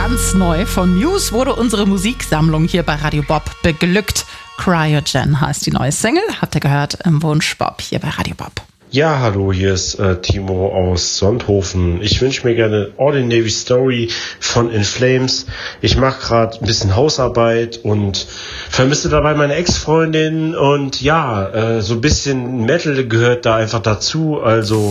Ganz neu von Muse wurde unsere Musiksammlung hier bei Radio Bob beglückt. Cryogen heißt die neue Single. Habt ihr gehört im Wunsch Bob hier bei Radio Bob. Ja, hallo, hier ist Timo aus Sonthofen. Ich wünsche mir gerne Ordinary Story von In Flames. Ich mache gerade ein bisschen Hausarbeit und vermisse dabei meine Ex-Freundin. Und ja, so ein bisschen Metal gehört da einfach dazu. Also